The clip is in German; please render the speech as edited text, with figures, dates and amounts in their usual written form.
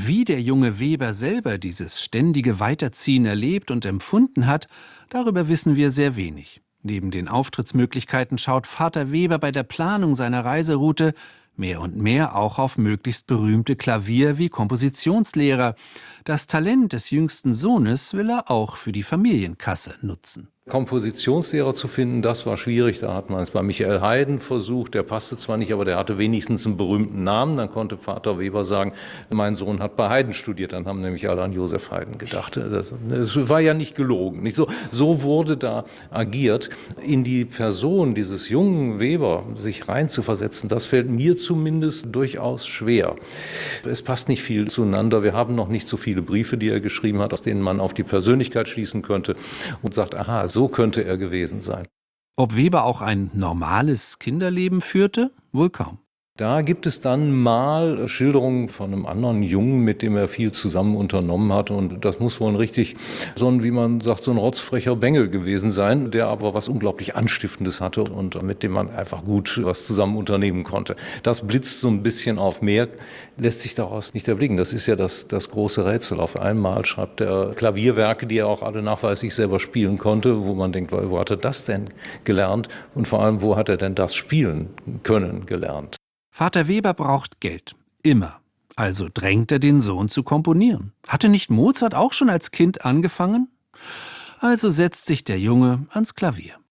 Wie der junge Weber selber dieses ständige Weiterziehen erlebt und empfunden hat, darüber wissen wir sehr wenig. Neben den Auftrittsmöglichkeiten schaut Vater Weber bei der Planung seiner Reiseroute mehr und mehr auch auf möglichst berühmte Klavier- wie Kompositionslehrer. Das Talent des jüngsten Sohnes will er auch für die Familienkasse nutzen. Kompositionslehrer zu finden, das war schwierig. Da hat man es bei Michael Haydn versucht. Der passte zwar nicht, aber der hatte wenigstens einen berühmten Namen. Dann konnte Vater Weber sagen, mein Sohn hat bei Haydn studiert. Dann haben nämlich alle an Joseph Haydn gedacht. Das war ja nicht gelogen. Nicht so, so wurde da agiert. In die Person dieses jungen Weber sich reinzuversetzen, das fällt mir zumindest durchaus schwer. Es passt nicht viel zueinander. Wir haben noch nicht so viele Briefe, die er geschrieben hat, aus denen man auf die Persönlichkeit schließen könnte und sagt, aha, so könnte er gewesen sein. Ob Weber auch ein normales Kinderleben führte? Wohl kaum. Da gibt es dann mal Schilderungen von einem anderen Jungen, mit dem er viel zusammen unternommen hat. Und das muss wohl ein richtig, so ein, wie man sagt, so ein rotzfrecher Bengel gewesen sein, der aber was unglaublich Anstiftendes hatte und mit dem man einfach gut was zusammen unternehmen konnte. Das blitzt so ein bisschen auf. Mehr lässt sich daraus nicht erblicken. Das ist ja das große Rätsel. Auf einmal schreibt er Klavierwerke, die er auch alle nachweislich selber spielen konnte, wo man denkt, wo hat er das denn gelernt? Und vor allem, wo hat er denn das spielen können gelernt? Vater Weber braucht Geld. Immer. Also drängt er den Sohn zu komponieren. Hatte nicht Mozart auch schon als Kind angefangen? Also setzt sich der Junge ans Klavier.